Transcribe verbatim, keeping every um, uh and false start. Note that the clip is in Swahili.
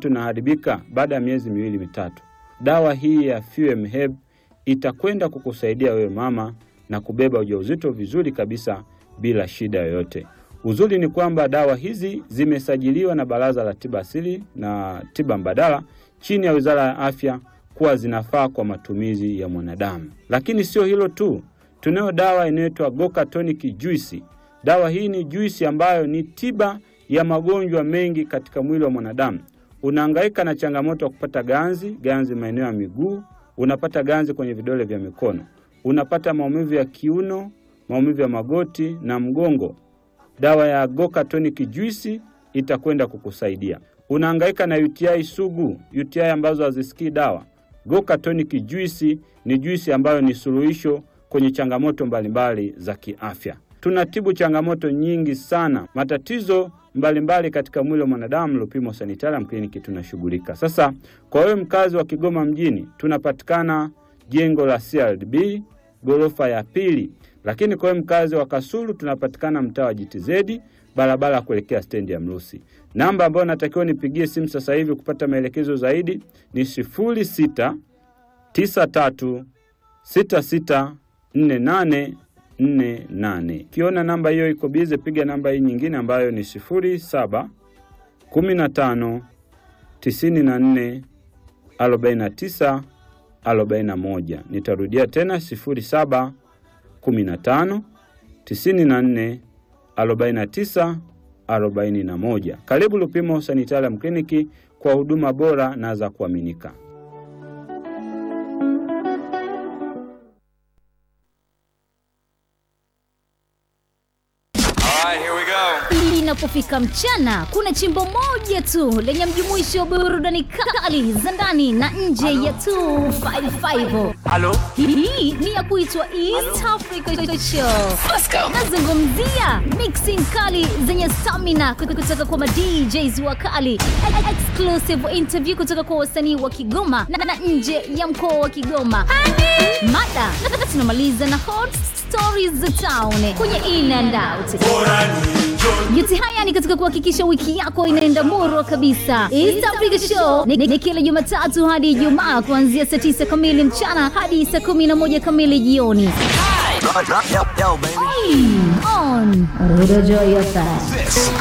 ujauzito unaharibika baada ya miezi miwili mitatu, dawa hii ya FEMHEB itakwenda kukusaidia wewe mama na kubeba ujauzito vizuri kabisa bila shida yoyote. Uzuri ni kwamba dawa hizi zimesajiliwa na Baraza la Tiba Asili na Tiba Mbadala chini ya Wizara ya Afya kuwa zinafaa kwa matumizi ya mwanadamu. Lakini sio hilo tu, tunayo dawa inayoitwa Goka Tonic Juice. Dawa hii ni juisi ambayo ni tiba ya magonjwa mengi katika mwili wa mwanadamu. Unahangaika na changamoto ya kupata ganzi, ganzi maeneo ya miguu, unapata ganzi kwenye vidole vya mikono, unapata maumivu ya kiuno, maumivu ya magoti na mgongo. Dawa ya Goka Tonic Juice itakwenda kukusaidia. Unahangaika na U T I sugu, U T I ambazo hazisikii dawa. Goka Tonic Juice ni juisi ambayo ni suluhisho kwenye changamoto mbalimbali za kiafya. Tunatibu changamoto nyingi sana, matatizo mbalimbali katika mwili wa mwanadamu. Lupimo Sanitarium Clinic tunashughulika. Sasa kwa wewe mkazi wa Kigoma mjini, tunapatikana jengo la C R D B ghorofa ya pili. Lakini kwa wewe mkazi wa Kasulu, tunapatikana mtaa wa G T Z barabara kuelekea stendi ya Mrusi. Namba ambayo natakiwa nipigie simu sasa hivi kupata maelekezo zaidi ni sifuri sita tisa tatu sita sita nne nane nne nane. Kiona namba hiyo iko bize, piga namba hii nyingine ambayo ni sifuri saba kumi na tano tisini na nne arobaini na tisa arobaini na moja. Nitarudia tena sifuri saba kumi na tano tisini na nne arobaini na tisa arobaini na moja. Karibu Lupimo Sanitarium Clinic kwa huduma bora na za kuaminika. Inapofika mchana, kuna chimbo moja tu lenye mjumuisho wa burudani kali za ndani na nje ya two fifty-five. Halo? Hii ni ya kuitwa East Africa Show. Let's go. Nazungumzia mixing kali zenye stamina kutoka kwa ma D Js wakali, exclusive interview kutoka kwa wasanii wa Kigoma na, na nje ya mkoa wa Kigoma. Mada, na tunamaliza na hot stories za town kwenye in and out. Yote haya ni katika kuhakikisha wiki yako inaenda murwa kabisa. East Africa Show ni, ni kila Jumatatu hadi Ijumaa kuanzia saa tisa kamili mchana hadi saa kumi na moja kamili jioni. On Radio Joy F M.